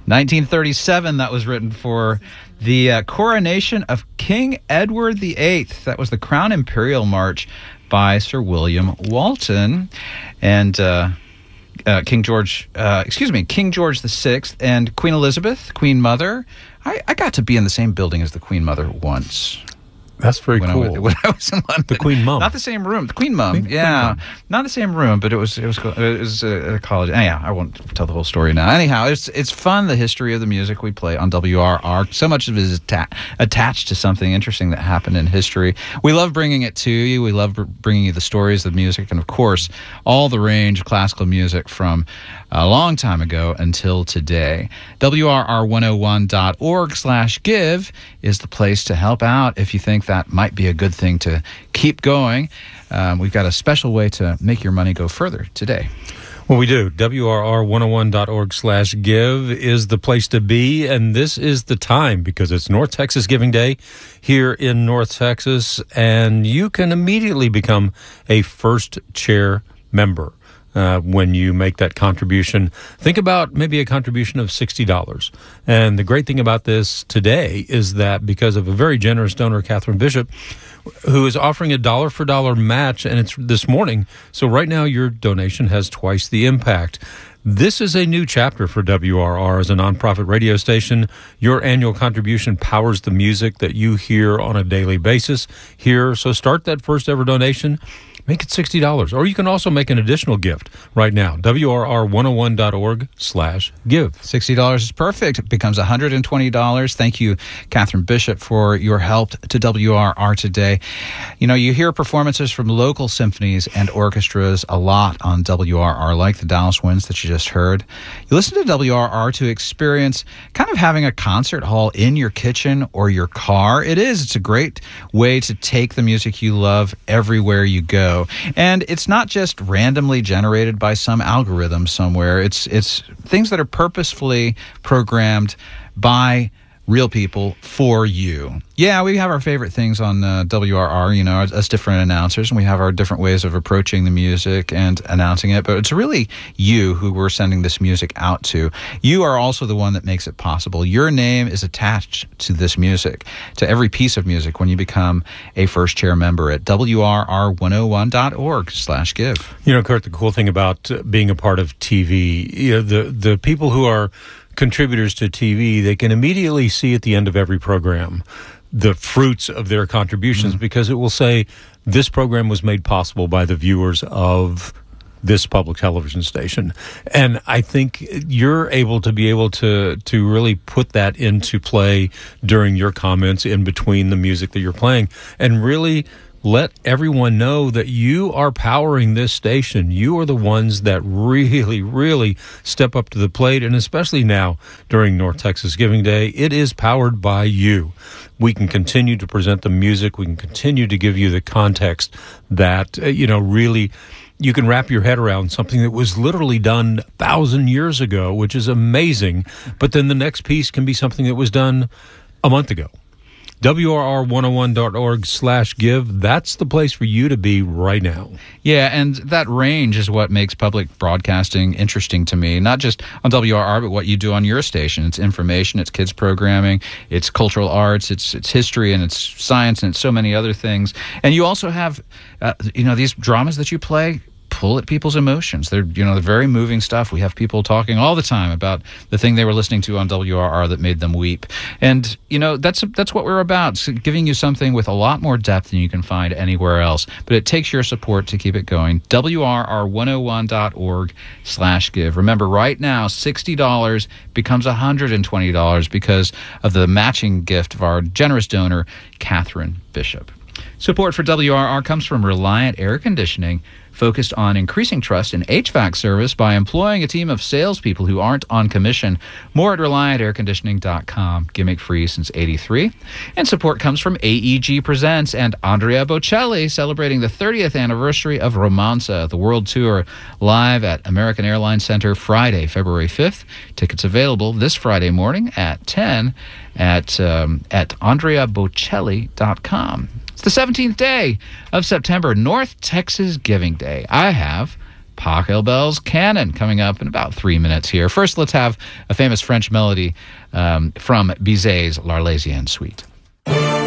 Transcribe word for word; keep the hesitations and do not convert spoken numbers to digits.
nineteen thirty-seven, that was written for the uh, coronation of King Edward the Eighth. That was the Crown Imperial March by Sir William Walton. And uh, uh, King George, uh, excuse me, King George the Sixth and Queen Elizabeth, Queen Mother. I, I got to be in the same building as the Queen Mother once. That's very when cool. I was, when I was in London, the Queen Mum, not the same room. The Queen Mum, Queen, yeah, Queen Mum. Not the same room, but it was it was it was a college. Anyhow, I won't tell the whole story now. Anyhow, it's it's fun, the history of the music we play on W R R. So much of it is atta- attached to something interesting that happened in history. We love bringing it to you. We love bringing you the stories of music, and of course, all the range of classical music from a long time ago until today. W R R one oh one dot org slash give is the place to help out if you think that might be a good thing to keep going. Um, we've got a special way to make your money go further today. Well, we do. W R R one oh one dot org slash give is the place to be, and this is the time because it's North Texas Giving Day here in North Texas, and you can immediately become a first chair member. Uh, when you make that contribution. Think about maybe a contribution of sixty dollars. And the great thing about this today is that because of a very generous donor, Catherine Bishop, who is offering a dollar for dollar match, and it's this morning. So right now your donation has twice the impact. This is a new chapter for W R R as a nonprofit radio station. Your annual contribution powers the music that you hear on a daily basis here. So start that first ever donation. Make it sixty dollars. Or you can also make an additional gift right now. W R R one oh one dot org slash give. sixty dollars is perfect. It becomes one hundred twenty dollars. Thank you, Catherine Bishop, for your help to W R R today. You know, you hear performances from local symphonies and orchestras a lot on W R R, like the Dallas Winds that you just heard. You listen to W R R to experience kind of having a concert hall in your kitchen or your car. It is. It's a great way to take the music you love everywhere you go. And it's not just randomly generated by some algorithm somewhere. It's it's things that are purposefully programmed by real people for you. Yeah, we have our favorite things on uh, W R R, you know, as, as different announcers, and we have our different ways of approaching the music and announcing it, but it's really you who we're sending this music out to. You are also the one that makes it possible. Your name is attached to this music, to every piece of music when you become a first chair member at W R R one oh one dot org slash give. You know, Kurt, the cool thing about being a part of T V, you know, the, the people who are contributors to T V, they can immediately see at the end of every program the fruits of their contributions, mm-hmm. because it will say this program was made possible by the viewers of this public television station. And I think you're able to be able to to really put that into play during your comments in between the music that you're playing and really let everyone know that you are powering this station. You are the ones that really, really step up to the plate, and especially now during North Texas Giving Day, it is powered by you. We can continue to present the music. We can continue to give you the context that, uh, you know, really you can wrap your head around something that was literally done a thousand years ago, which is amazing. But then the next piece can be something that was done a month ago. W R R one oh one dot org slash give. That's the place for you to be right now. Yeah, and that range is what makes public broadcasting interesting to me. Not just on W R R, but what you do on your station. It's information, it's kids programming, it's cultural arts, it's it's history, and it's science, and it's so many other things. And you also have, uh, you know, these dramas that you play pull at people's emotions. They're, you know, they're very moving stuff. We have people talking all the time about the thing they were listening to on W R R that made them weep. And, you know, that's that's what we're about, so giving you something with a lot more depth than you can find anywhere else. But it takes your support to keep it going. W R R one oh one dot org slash give. Remember, right now, sixty dollars becomes one hundred twenty dollars because of the matching gift of our generous donor, Catherine Bishop. Support for W R R comes from Reliant Air Conditioning, focused on increasing trust in H V A C service by employing a team of salespeople who aren't on commission. More at reliant air conditioning dot com. Gimmick free since eighty-three. And support comes from A E G Presents and Andrea Bocelli, celebrating the thirtieth anniversary of Romanza, the world tour, live at American Airlines Center Friday, February fifth. Tickets available this Friday morning at ten at um, at andrea bocelli dot com. It's the seventeenth day of September, North Texas Giving Day. I have Pachelbel's Canon coming up in about three minutes here. First, let's have a famous French melody um, from Bizet's L'Arlésienne Suite.